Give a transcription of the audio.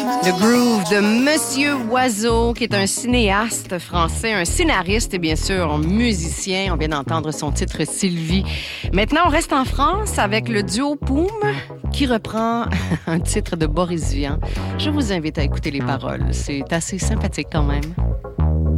Le groove de Monsieur Oiseau, qui est un cinéaste français, un scénariste et bien sûr un musicien. On vient d'entendre son titre Sylvie. Maintenant, on reste en France avec le duo Poum qui reprend un titre de Boris Vian. Je vous invite à écouter les paroles. C'est assez sympathique quand même.